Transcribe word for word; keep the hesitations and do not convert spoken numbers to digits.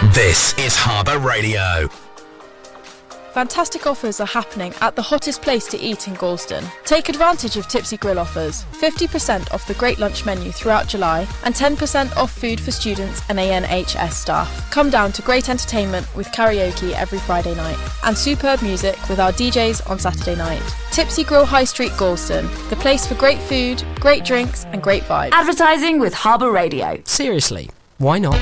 This is Harbour Radio. Fantastic offers are happening at the hottest place to eat in Galston. Take advantage of Tipsy Grill offers. fifty percent off the Great Lunch menu throughout July and ten percent off food for students and A N H S staff. Come down to great entertainment with karaoke every Friday night and superb music with our D Js on Saturday night. Tipsy Grill High Street, Galston. The place for great food, great drinks and great vibes. Advertising with Harbour Radio. Seriously, why not?